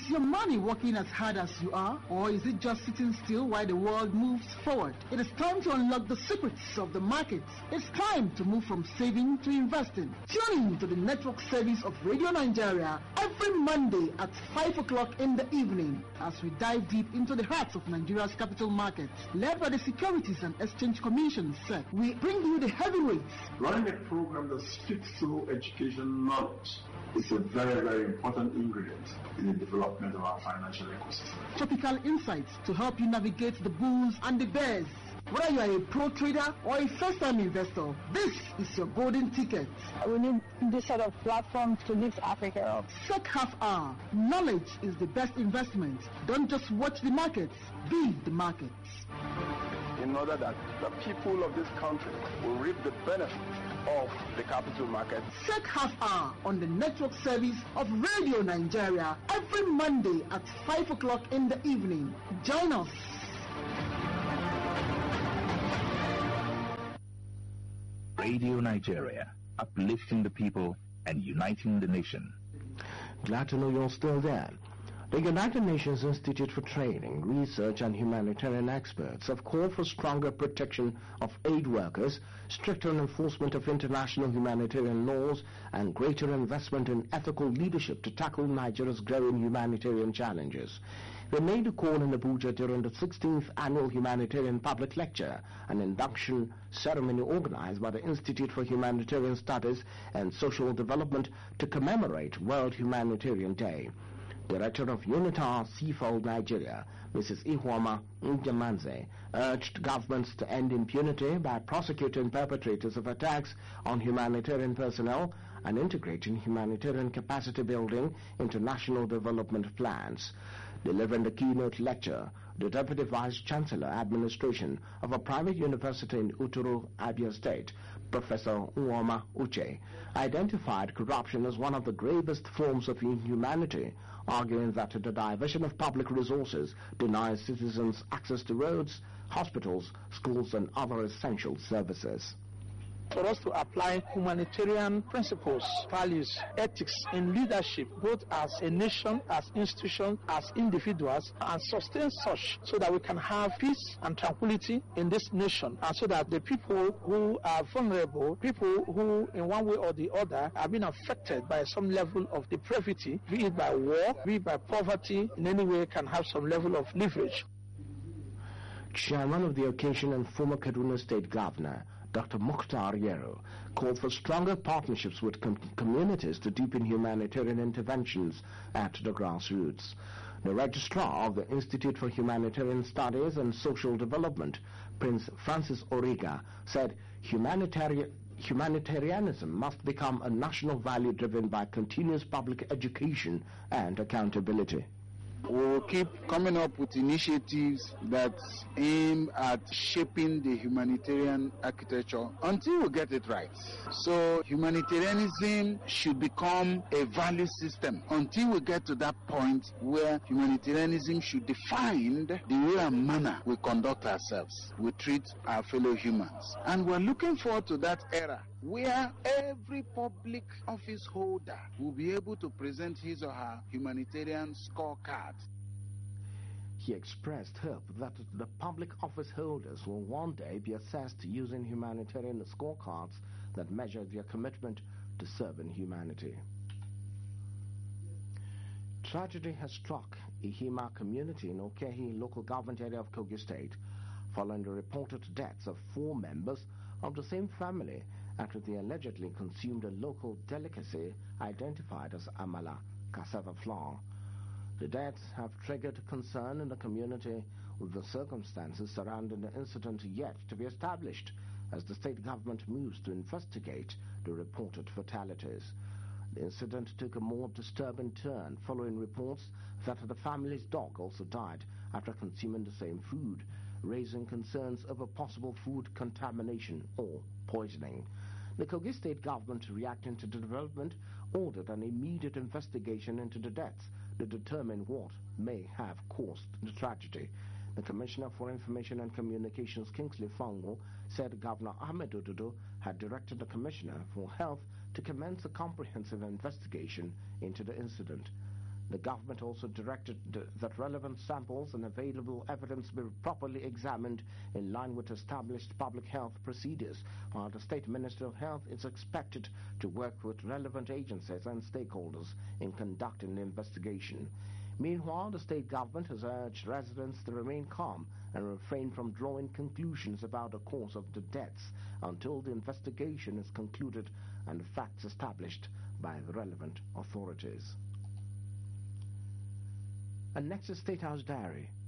Is your money working as hard as you are, or is it just sitting still while the world moves forward? It is time to unlock the secrets of the markets. It's time to move from saving to investing. Tune in to the network service of Radio Nigeria every Monday at 5 o'clock in the evening as we dive deep into the hearts of Nigeria's capital markets. Led by the Securities and Exchange Commission, SEC, we bring you the heavyweights. Running a program that speaks through education knowledge is a very, very important ingredient in the development of our financial ecosystem. Topical insights to help you navigate the bulls and the bears. Whether you are a pro trader or a first-time investor, this is your golden ticket. We need this sort of platform to lift Africa up. SEC Half Hour. Knowledge is the best investment. Don't just watch the markets, be the markets. In order that the people of this country will reap the benefits of the capital market. SEC Half Hour on the network service of Radio Nigeria every Monday at 5 o'clock in the evening. Join us. Radio Nigeria, uplifting the people and uniting the nation. Glad to know you're still there. The United Nations Institute for Training, Research and Humanitarian Experts have called for stronger protection of aid workers, stricter enforcement of international humanitarian laws, and greater investment in ethical leadership to tackle Nigeria's growing humanitarian challenges. They made a call in Abuja during the 16th Annual Humanitarian Public Lecture, an induction ceremony organized by the Institute for Humanitarian Studies and Social Development to commemorate World Humanitarian Day. Director of UNITAR Seafold Nigeria, Mrs. Ihuoma Njamanze, urged governments to end impunity by prosecuting perpetrators of attacks on humanitarian personnel and integrating humanitarian capacity building into national development plans. Delivering the keynote lecture, the Deputy Vice Chancellor Administration of a private university in Uturu, Abia State, Professor Uoma Uche, identified corruption as one of the gravest forms of inhumanity, arguing that the diversion of public resources denies citizens access to roads, hospitals, schools, and other essential services. For us to apply humanitarian principles, values, ethics in leadership, both as a nation, as institutions, as individuals, and sustain such so that we can have peace and tranquility in this nation, and so that the people who are vulnerable, people who in one way or the other have been affected by some level of depravity, be it by war, be it by poverty, in any way can have some level of leverage. Chairman of the occasion and former Kaduna State Governor, Dr. Mukhtar Yero, called for stronger partnerships with communities to deepen humanitarian interventions at the grassroots. The registrar of the Institute for Humanitarian Studies and Social Development, Prince Francis Origa, said humanitarianism must become a national value driven by continuous public education and accountability. We'll keep coming up with initiatives that aim at shaping the humanitarian architecture until we get it right. So humanitarianism should become a value system until we get to that point where humanitarianism should define the way and manner we conduct ourselves, we treat our fellow humans. And we're looking forward to that era where every public office holder will be able to present his or her humanitarian scorecard. He expressed hope that the public office holders will one day be assessed using humanitarian scorecards that measure their commitment to serving humanity. Tragedy has struck Ihima community in Okehi local government area of Kogi State following the reported deaths of 4 members of the same family after they allegedly consumed a local delicacy identified as amala, cassava flour. The deaths have triggered concern in the community, with the circumstances surrounding the incident yet to be established as the state government moves to investigate the reported fatalities. The incident took a more disturbing turn following reports that the family's dog also died after consuming the same food, raising concerns over possible food contamination or poisoning. The Kogi state government, reacting to the development, ordered an immediate investigation into the deaths to determine what may have caused the tragedy. The Commissioner for Information and Communications, Kingsley Fongo, said Governor Ahmed Ododo had directed the Commissioner for Health to commence a comprehensive investigation into the incident. The government also directed that relevant samples and available evidence be properly examined in line with established public health procedures, while the State Ministry of Health is expected to work with relevant agencies and stakeholders in conducting the investigation. Meanwhile, the state government has urged residents to remain calm and refrain from drawing conclusions about the cause of the deaths until the investigation is concluded and the facts established by the relevant authorities. And next is State House Diary.